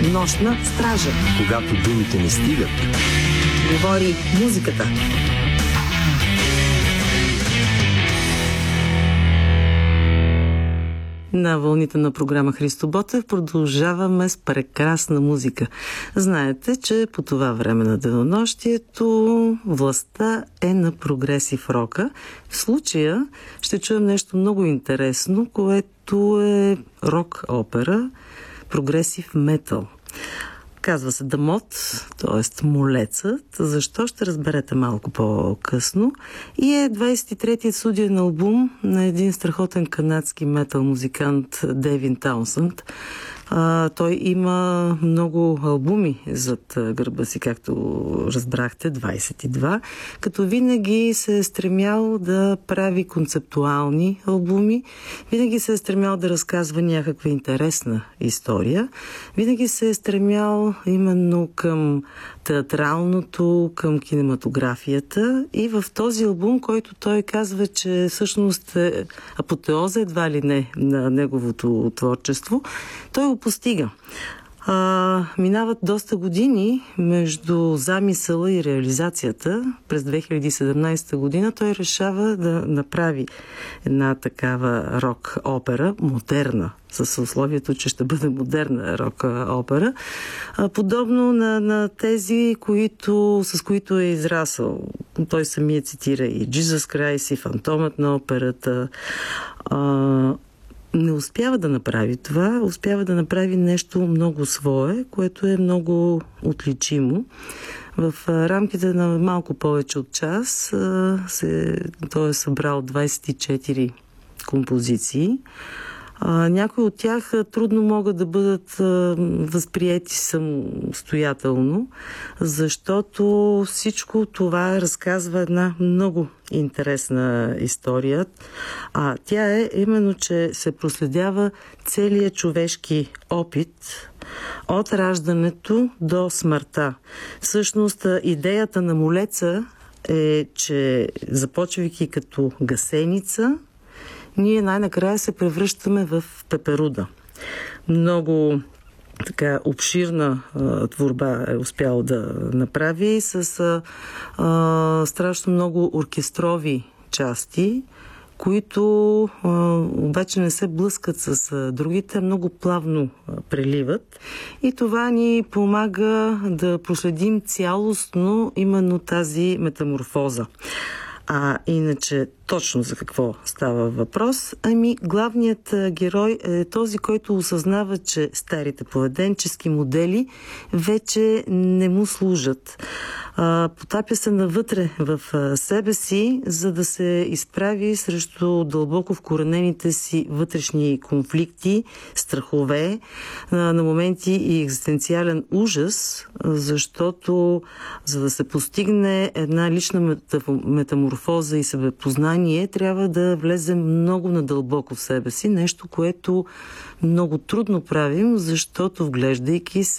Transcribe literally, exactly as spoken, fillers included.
Нощна стража. Когато думите не стигат, Говори музиката. На вълните на програма Христо Ботев продължаваме с прекрасна музика. Знаете, че по това време на денонощието властта е на прогресив рока. В случая ще чуем нещо много интересно, което е рок-опера, прогресив метал. Казва се Дамот, т.е. Молецът. Защо ще разберете малко по-късно. И е двадесет и третият студиен албум на един страхотен канадски метал музикант Девин Таунсънд. А, той има много албуми зад гърба си, както разбрахте, двадесет и два, като винаги се е стремял да прави концептуални албуми, винаги се е стремял да разказва някаква интересна история, винаги се е стремял именно към театралното, към кинематографията и в този албум, който той казва, че всъщност е апотеоза едва ли не на неговото творчество, той го постига. А, минават доста години между замисъла и реализацията. През две хиляди и седемнадесета година той решава да направи една такава рок-опера, модерна, с условието, че ще бъде модерна рок-опера, подобно на, на тези, които, с които е израсъл. Той самия цитира и Jesus Christ, и Фантомът на операта. А, не успява да направи това, успява да направи нещо много свое, което е много отличимо. В рамките на малко повече от час се, той е събрал двадесет и четири композиции. А, някои от тях а, трудно могат да бъдат а, възприети самостоятелно, защото всичко това разказва една много интересна история. А тя е именно, че се проследява целият човешки опит от раждането до смъртта. Всъщност идеята на Молеца е, че започвайки като гасеница, ние най-накрая се превръщаме в пеперуда. Много така обширна а, творба е успял да направи с а, а, страшно много оркестрови части, които а, обаче не се блъскат с а, другите, много плавно а, преливат. И това ни помага да проследим цялостно именно тази метаморфоза. А иначе точно за какво става въпрос? Ами главният герой е този, който осъзнава, че старите поведенчески модели вече не му служат. А, потапя се навътре в себе си, за да се изправи срещу дълбоко вкоренените си вътрешни конфликти, страхове, на, на моменти и екзистенциален ужас, защото за да се постигне една лична метаморфоза и себепознание, трябва да влезем много надълбоко в себе си, нещо, което много трудно правим, защото вглеждайки се